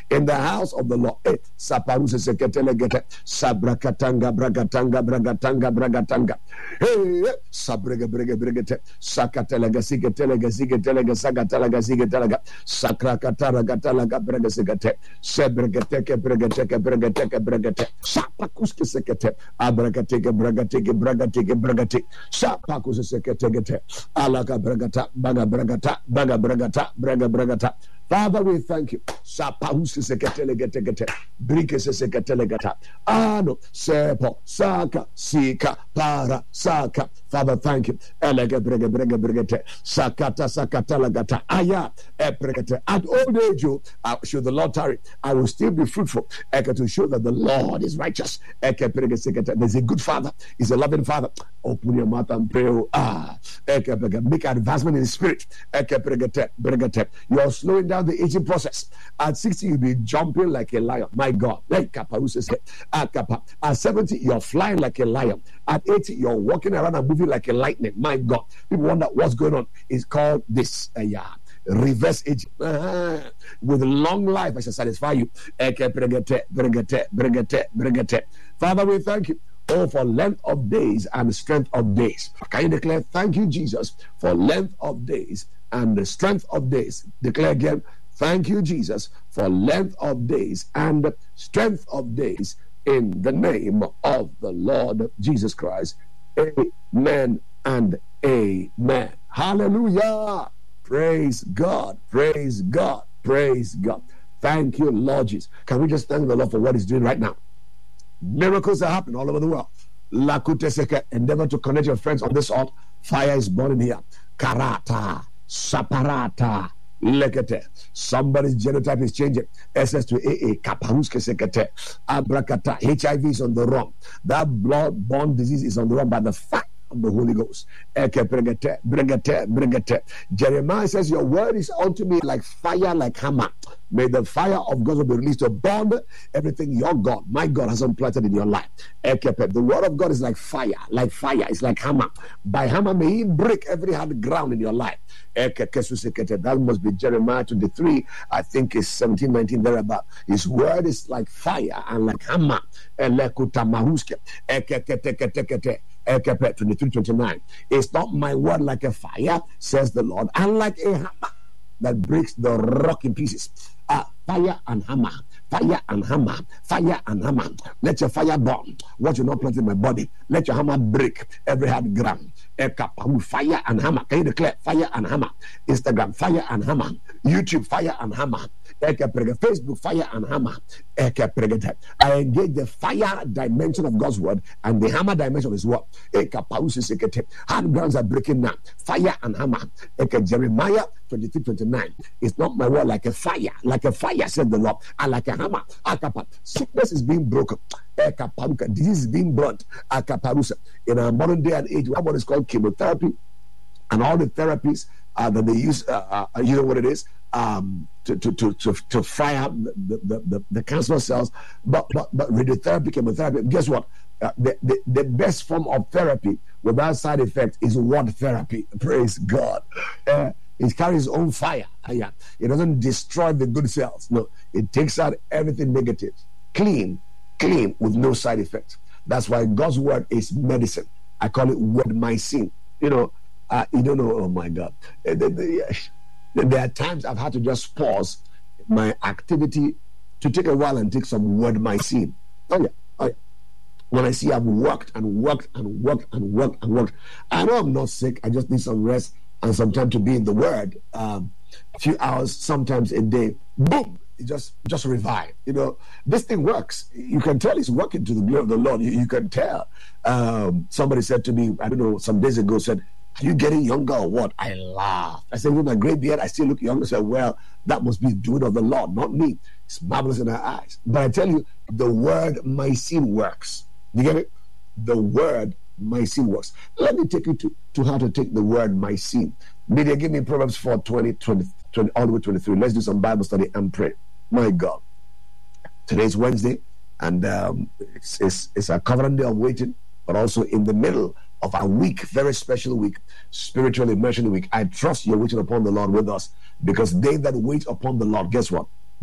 in the house of the Lord. Saparuse seketelegete, sabrakatanga, bragatanga, bragatanga, bragatanga. Hey, sabrege, brege, bregete, sakatelega, sigetelega, sigetelega, sagatalega, sigetelega, sakrakatara, gatalaga, bregesegete, sebregeteke, bregeteke, bregeteke, bregete, sapakuske sekete, abragateke, bragateke, bragateke, bragate, sapakus seketegete, alaga bragata, baga bragata, baga bragata, braga bragata. Father, we thank you. Sapahusi seketelegete, brike seketelegata, ano, sepo, saka, sika, para, saka. Father, thank you. Elega brege brege bregete, sakata sakatalagata, aya, epregete. At old age, should the Lord tarry, I will still be fruitful. Eke to show that the Lord is righteous. Eke brege sekete. There's a good Father. He's a loving Father. Open your mouth and pray. Eke brege. Make advancement in the spirit. Eke bregete bregete. You are slowing down the aging process. At 60, you'll be jumping like a lion. My God. At 70, you're flying like a lion. At 80, you're walking around and moving like a lightning. My God. People wonder what's going on. It's called this. Reverse aging. With long life, I shall satisfy you. Father, we thank you. For length of days and strength of days. Can you declare, thank you, Jesus, for length of days and the strength of days? Declare again, thank you, Jesus, for length of days and strength of days, in the name of the Lord Jesus Christ. Amen and amen. Hallelujah. Praise God. Praise God. Praise God. Thank you, Lord Jesus. Can we just thank the Lord for what he's doing right now? Miracles are happening all over the world. Endeavor to connect your friends on this earth. Fire is burning here. Karata, saparata, lekete. Somebody's genotype is changing. SS to AA, kaparuske sekete, abrakata. HIV is on the run. That blood-borne disease is on the run by the fire of the Holy Ghost. Jeremiah says, your word is unto me like fire, like hammer. May the fire of God be released to burn everything your God, my God, has implanted in your life. The word of God is like fire, it's like hammer. By hammer may he break every hard ground in your life. That must be Jeremiah 23, I think it's 17, 19, thereabout. His word is like fire and like hammer. 23:29. It's not my word like a fire, says the Lord, and like a hammer that breaks the rock in pieces. Fire and hammer, fire and hammer, fire and hammer. Let your fire burn what you not plant in my body. Let your hammer break every hard ground. Fire and hammer. Can you declare fire and hammer? Instagram, fire and hammer. YouTube, fire and hammer. Facebook, fire and hammer. I engage the fire dimension of God's word and the hammer dimension of his word. Hard grounds are breaking now. Fire and hammer. Jeremiah 23:29. It's not my word like a fire, said the Lord, and like a hammer. Sickness is being broken. Disease is being burnt. In our modern day and age, what is called chemotherapy and all the therapies that they use, you know what it is, to fry out the cancer cells. But radiotherapy, chemotherapy, guess what? The best form of therapy without side effects is word therapy. Praise God. It carries its own fire. It doesn't destroy the good cells. No, it takes out everything negative. Clean with no side effects. That's why God's word is medicine. I call it word mycene. You don't know. Oh my God. There are times I've had to just pause my activity to take a while and take some word mycene. Oh yeah. When I see I've worked, I know I'm not sick. I just need some rest and some time to be in the word. A few hours, sometimes a day. Boom! It just revive. This thing works. You can tell it's working to the glory of the Lord. You can tell. Somebody said to me, I don't know, some days ago, said, are you getting younger or what? I laughed. I said, with my gray beard, I still look younger. I said, well, that must be the doing of the Lord, not me. It's marvelous in our eyes. But I tell you, the word mycene works. You get it? The word mycene works. Let me take you to how to take the word mycene. Media, give me Proverbs 4, 20, all the way 23. Let's do some Bible study and pray. My God. Today's Wednesday, and it's a covenant day of waiting, but also in the middle of our week, very special week, spiritual immersion week. I trust you're waiting upon the Lord with us, because they that wait upon the Lord, guess what?